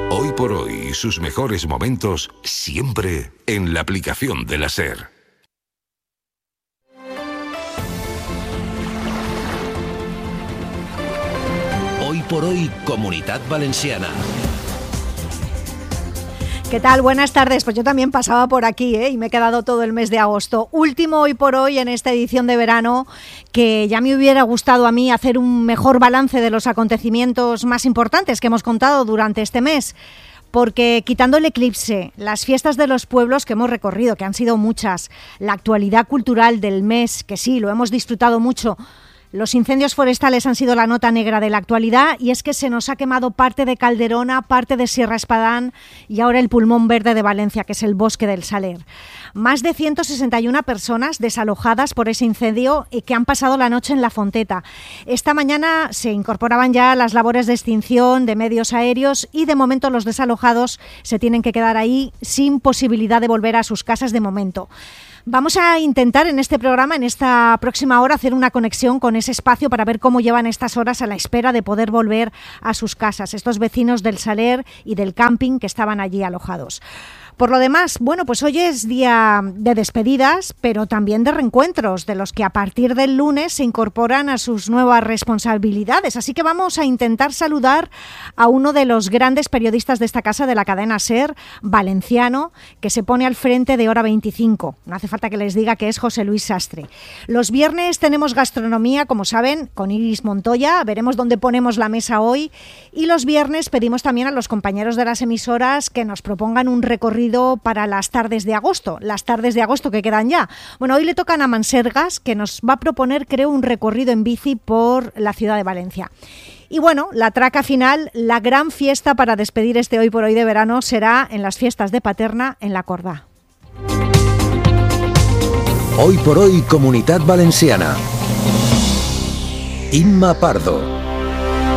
Hoy por hoy, sus mejores momentos siempre en la aplicación de la SER. Hoy por hoy, Comunitat Valenciana. ¿Qué tal? Buenas tardes. Pues yo también pasaba por aquí, y me he quedado todo el mes de agosto. Último Hoy por hoy en esta edición de verano, que ya me hubiera gustado a mí hacer un mejor balance de los acontecimientos más importantes que hemos contado durante este mes. Porque quitando el eclipse, las fiestas de los pueblos que hemos recorrido, que han sido muchas, la actualidad cultural del mes, que sí, lo hemos disfrutado mucho, los incendios forestales han sido la nota negra de la actualidad, y es que se nos ha quemado parte de Calderona, parte de Sierra Espadán y ahora el pulmón verde de Valencia, que es el Bosque del Saler. Más de 161 personas desalojadas por ese incendio y que han pasado la noche en La Fonteta. Esta mañana se incorporaban ya las labores de extinción de medios aéreos y de momento los desalojados se tienen que quedar ahí sin posibilidad de volver a sus casas de momento. Vamos a intentar en este programa, en esta próxima hora, hacer una conexión con ese espacio para ver cómo llevan estas horas a la espera de poder volver a sus casas, estos vecinos del Saler y del camping que estaban allí alojados. Por lo demás, bueno, pues hoy es día de despedidas, pero también de reencuentros, de los que a partir del lunes se incorporan a sus nuevas responsabilidades. Así que vamos a intentar saludar a uno de los grandes periodistas de esta casa, de la cadena SER, valenciano, que se pone al frente de Hora 25. No hace falta que les diga que es José Luis Sastre. Los viernes tenemos gastronomía, como saben, con Iris Montoya. Veremos dónde ponemos la mesa hoy. Y los viernes pedimos también a los compañeros de las emisoras que nos propongan un recorrido para las tardes de agosto que quedan ya. Bueno, hoy le tocan a Mansergas, que nos va a proponer, creo, un recorrido en bici por la ciudad de Valencia. Y bueno, la traca final, la gran fiesta para despedir este Hoy por Hoy de verano será en las fiestas de Paterna en la Cordá. Hoy por hoy, Comunitat Valenciana. Imma Pardo.